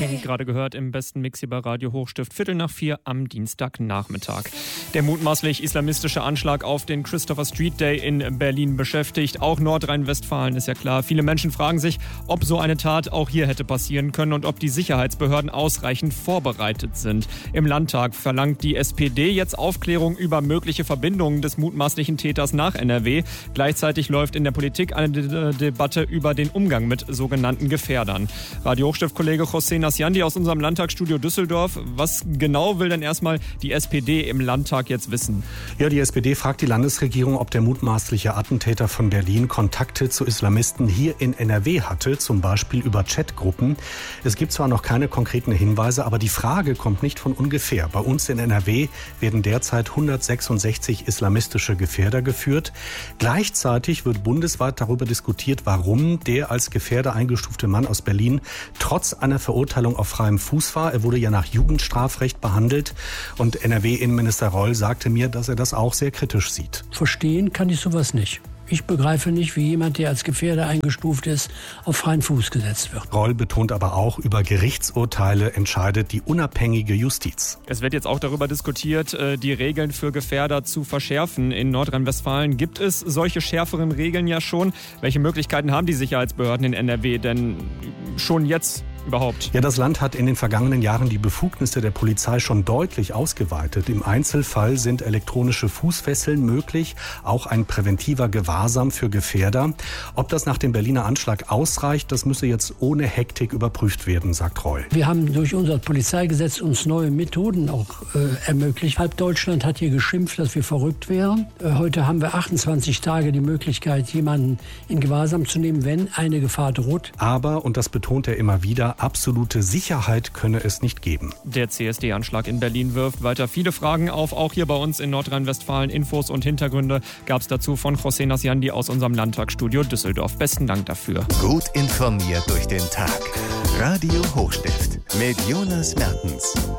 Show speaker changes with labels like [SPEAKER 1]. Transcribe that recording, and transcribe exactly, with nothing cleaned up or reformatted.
[SPEAKER 1] Gerade gehört im besten Mix hier bei Radio Hochstift, Viertel nach vier am Dienstagnachmittag. Der mutmaßlich islamistische Anschlag auf den Christopher Street Day in Berlin beschäftigt auch Nordrhein-Westfalen, ist ja klar. Viele Menschen fragen sich, ob so eine Tat auch hier hätte passieren können und ob die Sicherheitsbehörden ausreichend vorbereitet sind. Im Landtag verlangt die S P D jetzt Aufklärung über mögliche Verbindungen des mutmaßlichen Täters nach N R W. Gleichzeitig läuft in der Politik eine De- Debatte über den Umgang mit sogenannten Gefährdern. Radio Hochstift-Kollege José Nasciandi aus unserem Landtagsstudio Düsseldorf. Was genau will denn erstmal die S P D im Landtag jetzt wissen?
[SPEAKER 2] Ja, die S P D fragt die Landesregierung, ob der mutmaßliche Attentäter von Berlin Kontakte zu Islamisten hier in N R W hatte, zum Beispiel über Chatgruppen. Es gibt zwar noch keine konkreten Hinweise, aber die Frage kommt nicht von ungefähr. Bei uns in N R W werden derzeit hundertsechsundsechzig islamistische Gefährder geführt. Gleichzeitig wird bundesweit darüber diskutiert, warum der als Gefährder eingestufte Mann aus Berlin trotz einer Verurteilung auf freiem Fuß war. Er wurde ja nach Jugendstrafrecht behandelt und N R W-Innenminister Reul sagte mir, dass er das auch sehr kritisch sieht.
[SPEAKER 3] Verstehen kann ich sowas nicht. Ich begreife nicht, wie jemand, der als Gefährder eingestuft ist, auf freien Fuß gesetzt wird.
[SPEAKER 2] Reul betont aber auch, über Gerichtsurteile entscheidet die unabhängige Justiz.
[SPEAKER 1] Es wird jetzt auch darüber diskutiert, die Regeln für Gefährder zu verschärfen. In Nordrhein-Westfalen gibt es solche schärferen Regeln ja schon. Welche Möglichkeiten haben die Sicherheitsbehörden in N R W denn schon jetzt überhaupt?
[SPEAKER 2] Ja, das Land hat in den vergangenen Jahren die Befugnisse der Polizei schon deutlich ausgeweitet. Im Einzelfall sind elektronische Fußfesseln möglich, auch ein präventiver Gewahrsam für Gefährder. Ob das nach dem Berliner Anschlag ausreicht, das müsse jetzt ohne Hektik überprüft werden, sagt Reul.
[SPEAKER 3] Wir haben durch unser Polizeigesetz uns neue Methoden auch äh, ermöglicht. Halb Deutschland hat hier geschimpft, dass wir verrückt wären. Äh, heute haben wir achtundzwanzig Tage die Möglichkeit, jemanden in Gewahrsam zu nehmen, wenn eine Gefahr droht.
[SPEAKER 2] Aber, und das betont er immer wieder, absolute Sicherheit könne es nicht geben.
[SPEAKER 1] Der C S D-Anschlag in Berlin wirft weiter viele Fragen auf, auch hier bei uns in Nordrhein-Westfalen. Infos und Hintergründe gab es dazu von José Nasciandi aus unserem Landtagsstudio Düsseldorf. Besten Dank dafür.
[SPEAKER 4] Gut informiert durch den Tag. Radio Hochstift mit Jonas Mertens.